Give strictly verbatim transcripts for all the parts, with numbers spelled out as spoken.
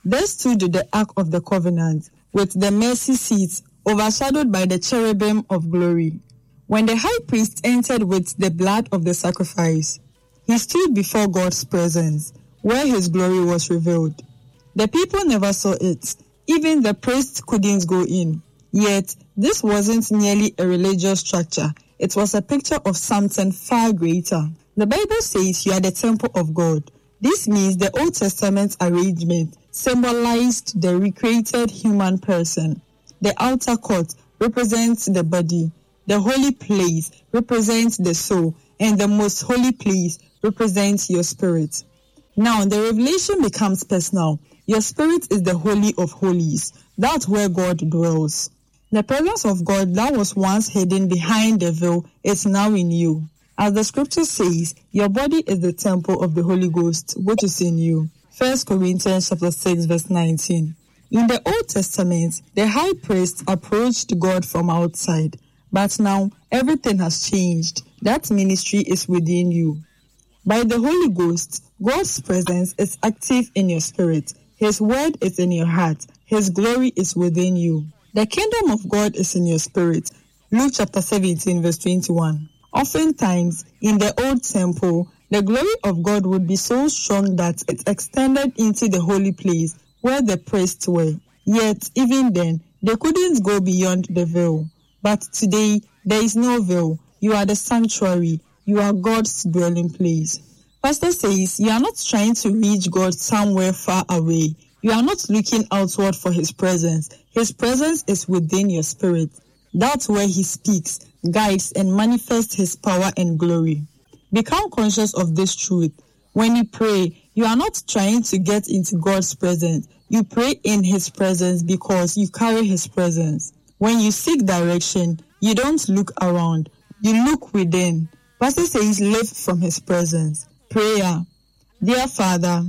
There stood the Ark of the Covenant, with the mercy seat overshadowed by the cherubim of glory. When the high priest entered with the blood of the sacrifice, he stood before God's presence, where his glory was revealed. The people never saw it. Even the priest couldn't go in. Yet, this wasn't merely a religious structure. It was a picture of something far greater. The Bible says you are the temple of God. This means the Old Testament arrangement symbolized the recreated human person. The outer court represents the body. The holy place represents the soul. And the most holy place represents your spirit. Now, the revelation becomes personal. Your spirit is the Holy of Holies. That's where God dwells. The presence of God that was once hidden behind the veil is now in you. As the scripture says, your body is the temple of the Holy Ghost, which is in you. First Corinthians chapter six, verse nineteen. In the Old Testament, the high priest approached God from outside. But now, everything has changed. That ministry is within you. By the Holy Ghost, God's presence is active in your spirit. His word is in your heart. His glory is within you. The kingdom of God is in your spirit. Luke chapter seventeen, verse twenty-one. Oftentimes, in the old temple, the glory of God would be so strong that it extended into the holy place where the priests were. Yet, even then, they couldn't go beyond the veil. But today, there is no veil. You are the sanctuary. You are God's dwelling place. Pastor says you are not trying to reach God somewhere far away. You are not looking outward for his presence. His presence is within your spirit. That's where he speaks, guides, and manifests his power and glory. Become conscious of this truth. When you pray, you are not trying to get into God's presence. You pray in his presence because you carry his presence. When you seek direction, you don't look around. You look within. Pastor says live from his presence. Prayer. Dear Father,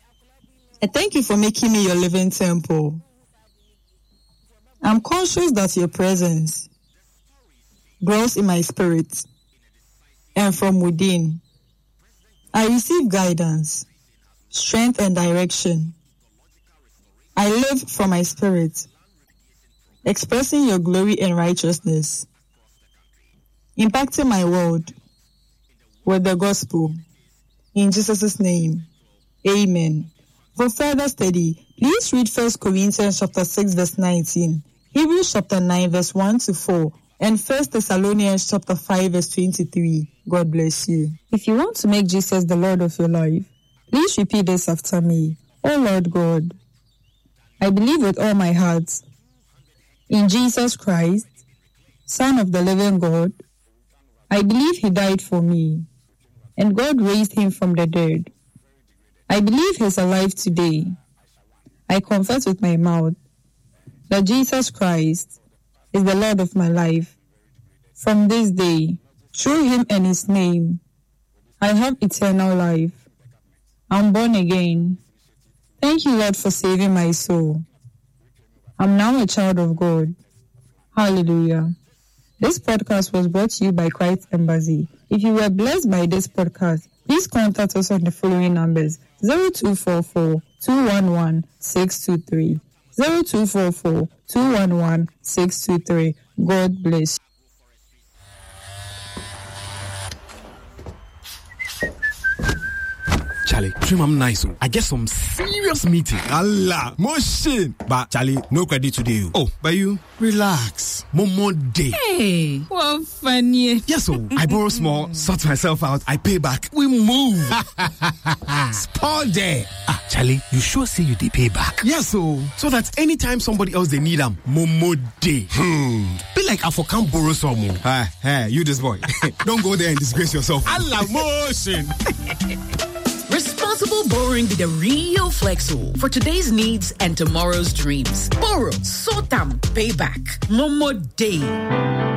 I thank you for making me your living temple. I'm conscious that your presence dwells in my spirit and from within. I receive guidance, strength, and direction. I live from my spirit, expressing your glory and righteousness, impacting my world with the gospel. In Jesus' name, amen. For further study, please read First Corinthians chapter six, verse nineteen, Hebrews chapter nine, verse one to four, and First Thessalonians chapter five, verse twenty-three. God bless you. If you want to make Jesus the Lord of your life, please repeat this after me. Oh Lord God, I believe with all my heart in Jesus Christ, Son of the living God. I believe he died for me, and God raised him from the dead. I believe he's alive today. I confess with my mouth that Jesus Christ is the Lord of my life. From this day, through him and his name, I have eternal life. I'm born again. Thank you, Lord, for saving my soul. I'm now a child of God. Hallelujah. This podcast was brought to you by Christ Embassy. If you were blessed by this podcast, please contact us on the following numbers: zero two four four, two one one, six two three, zero two four four, two one one, six two three. God bless you. Charlie, trim I'm nice. I get some serious meeting. Allah, motion. But Charlie, no credit today. Oh, but you? Relax. Momo day. Hey, what funny. Yes, so I borrow small, sort myself out, I pay back. We move. Spall there. Ah, Charlie, you sure say you dey pay back? Yes, so. So that anytime somebody else they need them, Momo day. Hmm. Be like I for can't borrow some more. Hey, hey, you this boy. Don't go there and disgrace yourself. Allah, motion. Responsible borrowing be the real flexo for today's needs and tomorrow's dreams. Borrow, sort them, pay back. Momo day.